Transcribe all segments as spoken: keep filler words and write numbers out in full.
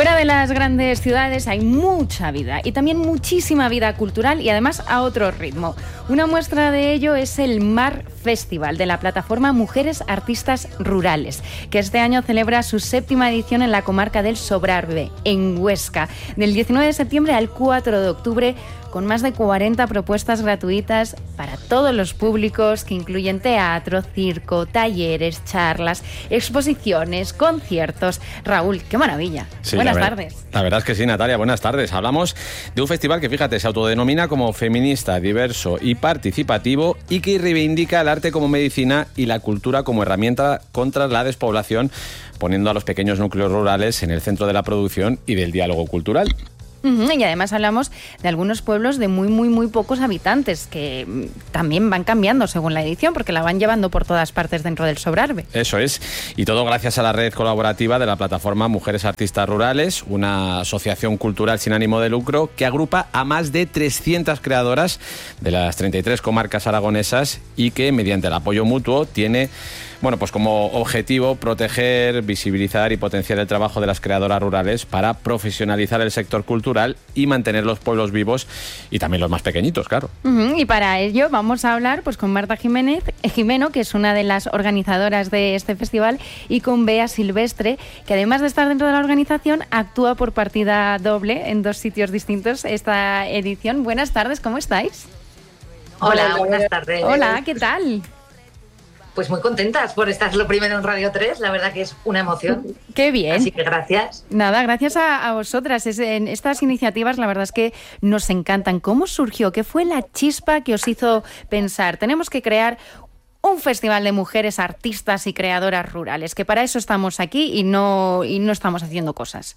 Fuera de las grandes ciudades hay mucha vida y también muchísima vida cultural y además a otro ritmo. Una muestra de ello es el Mar Festival de la plataforma Mujeres Artistas Rurales, que este año celebra su séptima edición en la comarca del Sobrarbe, en Huesca, del diecinueve de septiembre al cuatro de octubre, con más de cuarenta propuestas gratuitas para todos los públicos, que incluyen teatro, circo, talleres, charlas, exposiciones, conciertos. Raúl, qué maravilla. Sí, buenas la ver- tardes. La verdad es que sí, Natalia, buenas tardes. Hablamos de un festival que, fíjate, se autodenomina como feminista, diverso y participativo, y que reivindica el arte como medicina y la cultura como herramienta contra la despoblación, poniendo a los pequeños núcleos rurales en el centro de la producción y del diálogo cultural. Uh-huh, y además hablamos de algunos pueblos de muy, muy, muy pocos habitantes, que mm, también van cambiando según la edición, porque la van llevando por todas partes dentro del Sobrarbe. Eso es, y todo gracias a la red colaborativa de la plataforma Mujeres Artistas Rurales, una asociación cultural sin ánimo de lucro que agrupa a más de trescientas creadoras de las treinta y tres comarcas aragonesas y que, mediante el apoyo mutuo, tiene, bueno, pues como objetivo proteger, visibilizar y potenciar el trabajo de las creadoras rurales para profesionalizar el sector cultural y mantener los pueblos vivos y también los más pequeñitos, claro. Uh-huh, y para ello vamos a hablar pues con Marta Jiménez, eh, Jimeno, que es una de las organizadoras de este festival, y con Bea Silvestre, que además de estar dentro de la organización, actúa por partida doble en dos sitios distintos esta edición. Buenas tardes, ¿cómo estáis? Hola, buenas tardes. Hola, ¿qué tal? Pues muy contentas por estar lo primero en Radio tres, la verdad que es una emoción. Qué bien. Así que gracias. Nada, gracias a, a vosotras. Es, en estas iniciativas la verdad es que nos encantan. ¿Cómo surgió? ¿Qué fue la chispa que os hizo pensar? Tenemos que crear un festival de mujeres artistas y creadoras rurales, que para eso estamos aquí y no, y no estamos haciendo cosas.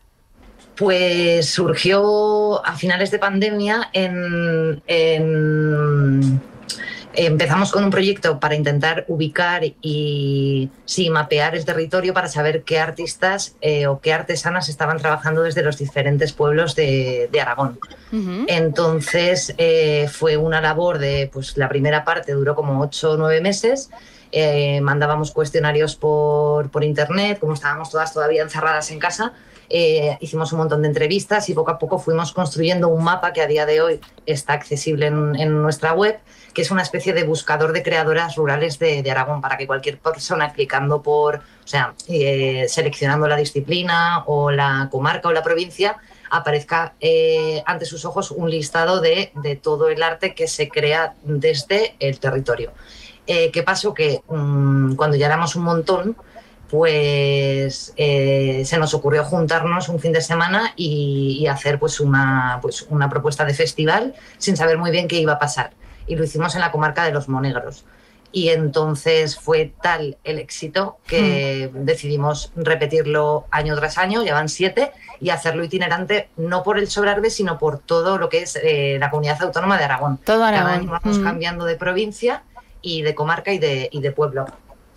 Pues surgió a finales de pandemia en... en Empezamos con un proyecto para intentar ubicar y sí, mapear el territorio para saber qué artistas eh, o qué artesanas estaban trabajando desde los diferentes pueblos de, de Aragón. Uh-huh. Entonces eh, fue una labor de, pues la primera parte duró como ocho o nueve meses. Eh, mandábamos cuestionarios por, por internet, como estábamos todas todavía encerradas en casa. Eh, hicimos un montón de entrevistas y poco a poco fuimos construyendo un mapa que a día de hoy está accesible en, en nuestra web, que es una especie de buscador de creadoras rurales de, de Aragón, para que cualquier persona clicando por, o sea, eh, seleccionando la disciplina o la comarca o la provincia, aparezca eh, ante sus ojos un listado de, de todo el arte que se crea desde el territorio. Eh, ¿Qué pasó? Que mmm, cuando ya éramos un montón, pues eh, se nos ocurrió juntarnos un fin de semana y, y hacer pues una, pues una propuesta de festival sin saber muy bien qué iba a pasar. Y lo hicimos en la comarca de los Monegros. Y entonces fue tal el éxito que mm. decidimos repetirlo año tras año, ya van siete, y hacerlo itinerante no por el Sobrarbe, sino por todo lo que es eh, la comunidad autónoma de Aragón. Todo Aragón. Cada año vamos mm. cambiando de provincia y de comarca y de, y de pueblo.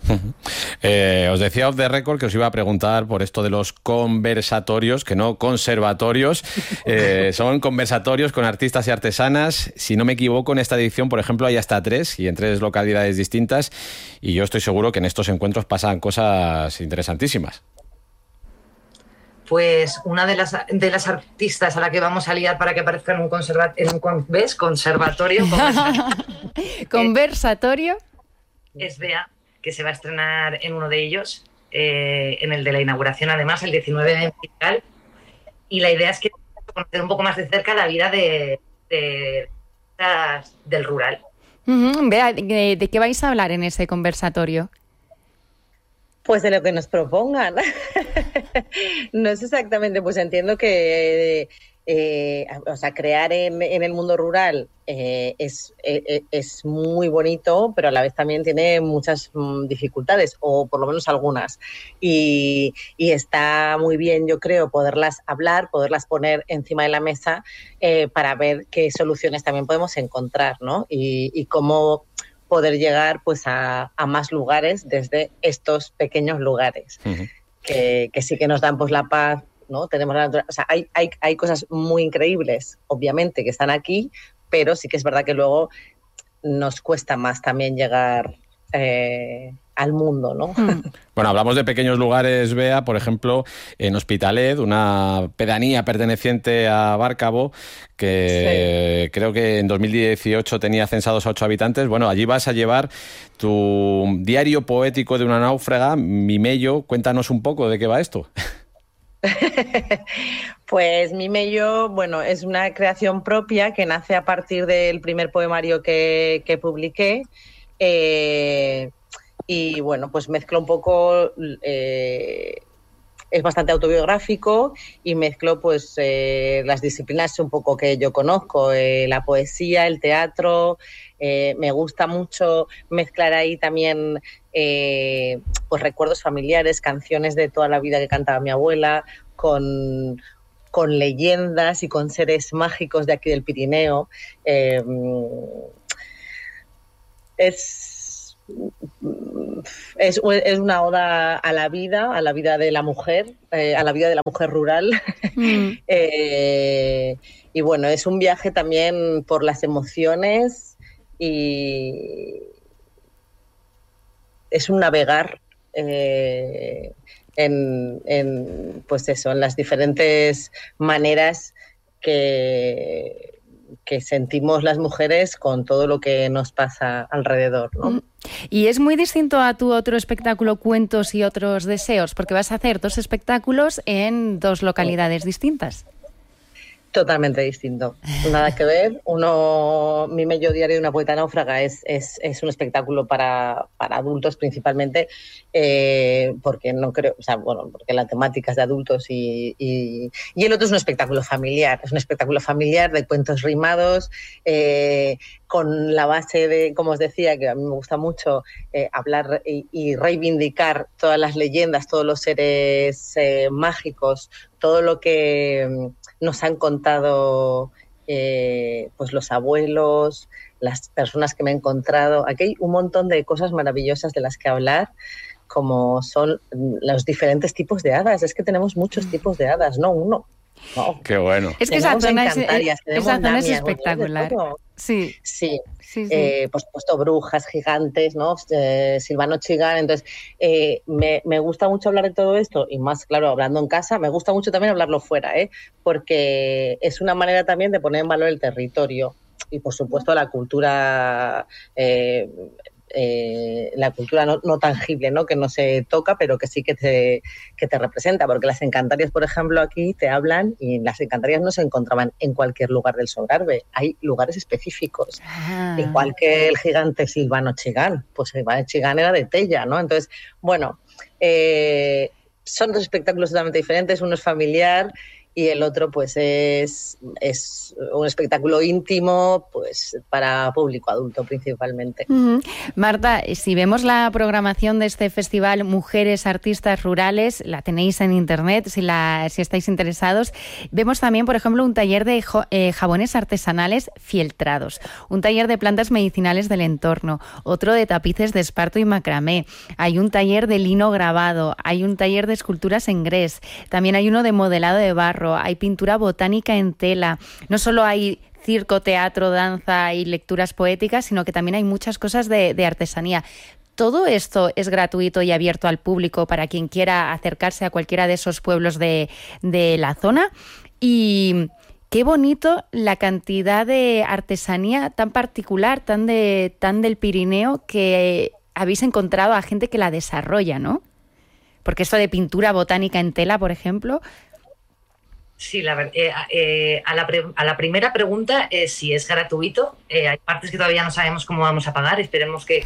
Eh, os decía off the record que os iba a preguntar por esto de los conversatorios, que no conservatorios, eh, son conversatorios con artistas y artesanas. Si no me equivoco, en esta edición, por ejemplo, hay hasta tres y en tres localidades distintas, y yo estoy seguro que en estos encuentros pasan cosas interesantísimas. Pues una de las, de las artistas a la que vamos a liar para que aparezca en un, conserva, en un ¿ves? conservatorio conversatorio es Bea, que se va a estrenar en uno de ellos, eh, en el de la inauguración, además, el diecinueve de Mezquital. Y la idea es que conocer un poco más de cerca la vida de, de, de del rural. Uh-huh. Bea, ¿de, ¿de qué vais a hablar en ese conversatorio? Pues de lo que nos propongan. No es exactamente, pues entiendo que... Eh, o sea, crear en, en el mundo rural eh, es, eh, es muy bonito, pero a la vez también tiene muchas mm, dificultades, o por lo menos algunas. Y, y está muy bien, yo creo, poderlas hablar, poderlas poner encima de la mesa eh, para ver qué soluciones también podemos encontrar, ¿no? Y, y cómo poder llegar pues a, a más lugares desde estos pequeños lugares, uh-huh. que, que sí que nos dan pues la paz, ¿no? Tenemos la naturaleza, o sea, hay, hay, hay cosas muy increíbles, obviamente, que están aquí, pero sí que es verdad que luego nos cuesta más también llegar eh, al mundo, ¿no? Mm. Bueno, hablamos de pequeños lugares, Bea, por ejemplo, en Hospitalet, una pedanía perteneciente a Bárcabo, que sí. Creo que en dos mil dieciocho tenía censados a ocho habitantes. Bueno, allí vas a llevar tu diario poético de una náufraga, Mimello. Cuéntanos un poco de qué va esto. Pues Mimello, bueno, es una creación propia que nace a partir del primer poemario que, que publiqué. Eh, y bueno, pues mezclo un poco, eh, es bastante autobiográfico y mezclo pues eh, las disciplinas un poco que yo conozco, eh, la poesía, el teatro. Eh, me gusta mucho mezclar ahí también eh, pues recuerdos familiares, canciones de toda la vida que cantaba mi abuela, con, con leyendas y con seres mágicos de aquí del Pirineo. Eh, es, es, es una oda a la vida, a la vida de la mujer, eh, a la vida de la mujer rural. Mm. eh, y bueno, es un viaje también por las emociones y es un navegar eh, en, en, pues eso, en las diferentes maneras que, que sentimos las mujeres con todo lo que nos pasa alrededor, ¿no? Y es muy distinto a tu otro espectáculo, Cuentos y otros deseos, porque vas a hacer dos espectáculos en dos localidades distintas. Totalmente distinto, nada que ver. Uno, Mimello, diario de una poeta náufraga, es, es, es un espectáculo para, para adultos principalmente, eh, porque no creo, o sea, bueno, porque la temática es de adultos y, y, y el otro es un espectáculo familiar, es un espectáculo familiar de cuentos rimados, eh, con la base de, como os decía, que a mí me gusta mucho eh, hablar y, y reivindicar todas las leyendas, todos los seres eh, mágicos, todo lo que nos han contado eh, pues los abuelos, las personas que me he encontrado. Aquí hay un montón de cosas maravillosas de las que hablar, como son los diferentes tipos de hadas. Es que tenemos muchos tipos de hadas, no uno. No. Qué bueno. Es que esa zona es, esa zona es espectacular. Sí, sí. sí, sí. Eh, por supuesto, brujas, gigantes, ¿no? Eh, Silvano Chigán. Entonces, eh, me, me gusta mucho hablar de todo esto y más, claro, hablando en casa, me gusta mucho también hablarlo fuera, ¿eh? Porque es una manera también de poner en valor el territorio y, por supuesto, la cultura... Eh, Eh, la cultura no, no tangible, ¿no? Que no se toca, pero que sí que te, que te representa, porque las encantarias, por ejemplo, aquí te hablan y las encantarias no se encontraban en cualquier lugar del Sobrarbe, hay lugares específicos, ah. igual que el gigante Silvano Chigán, pues Silvano Chigán era de Tella, ¿no? Entonces, bueno, eh, son dos espectáculos totalmente diferentes, uno es familiar y el otro pues es, es un espectáculo íntimo pues para público adulto principalmente. Uh-huh. Marta, si vemos la programación de este festival Mujeres Artistas Rurales, la tenéis en internet si, la, si estáis interesados, vemos también, por ejemplo, un taller de jo, eh, jabones artesanales fieltrados, un taller de plantas medicinales del entorno, otro de tapices de esparto y macramé, hay un taller de lino grabado, hay un taller de esculturas en grés, también hay uno de modelado de barro, hay pintura botánica en tela, no solo hay circo, teatro, danza y lecturas poéticas, sino que también hay muchas cosas de, de artesanía. Todo esto es gratuito y abierto al público para quien quiera acercarse a cualquiera de esos pueblos de, de la zona. Y qué bonito la cantidad de artesanía tan particular, tan, de, tan del Pirineo, que habéis encontrado a gente que la desarrolla, ¿no? Porque esto de pintura botánica en tela, por ejemplo... Sí, la, eh, eh, a, la pre, a la primera pregunta, eh, si es gratuito, eh, hay partes que todavía no sabemos cómo vamos a pagar, esperemos que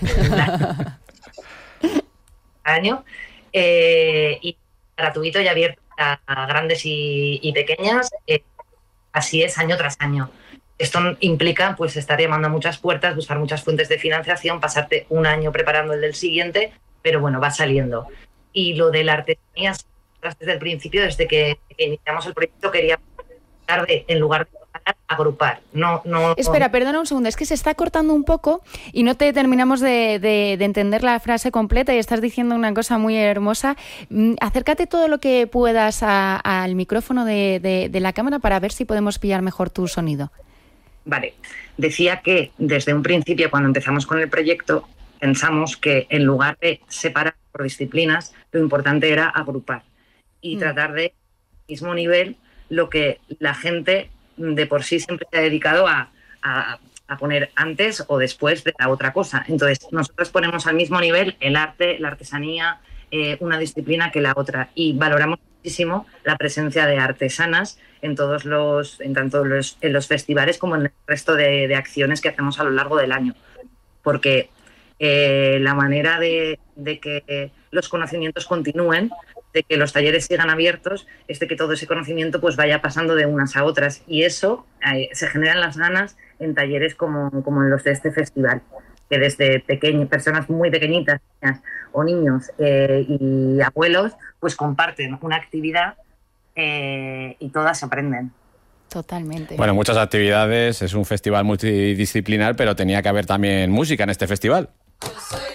año, eh, y gratuito y abierto a, a grandes y, y pequeñas, eh, así es año tras año. Esto implica pues estar llamando a muchas puertas, buscar muchas fuentes de financiación, pasarte un año preparando el del siguiente, pero bueno, va saliendo. Y lo de la artesanía, desde el principio, desde que iniciamos el proyecto, queríamos de, en lugar de agrupar. No, no, Espera, perdona un segundo, es que se está cortando un poco y no te terminamos de, de, de entender la frase completa y estás diciendo una cosa muy hermosa. Acércate todo lo que puedas a, al micrófono de, de, de la cámara para ver si podemos pillar mejor tu sonido. Vale, decía que desde un principio, cuando empezamos con el proyecto, pensamos que en lugar de separar por disciplinas, lo importante era agrupar y mm. tratar de, al mismo nivel, lo que la gente de por sí siempre se ha dedicado a, a, a poner antes o después de la otra cosa. Entonces, nosotros ponemos al mismo nivel el arte, la artesanía, eh, una disciplina que la otra, y valoramos muchísimo la presencia de artesanas en todos los, en tanto los, en los festivales como en el resto de, de acciones que hacemos a lo largo del año, porque eh, la manera de, de que los conocimientos continúen, de que los talleres sigan abiertos, es de que todo ese conocimiento pues vaya pasando de unas a otras, y eso eh, se generan las ganas en talleres como, como en los de este festival, que desde pequeños, personas muy pequeñitas, niñas o niños eh, y abuelos, pues comparten una actividad eh, y todas aprenden. Totalmente. Bueno, muchas actividades, es un festival multidisciplinar, pero tenía que haber también música en este festival.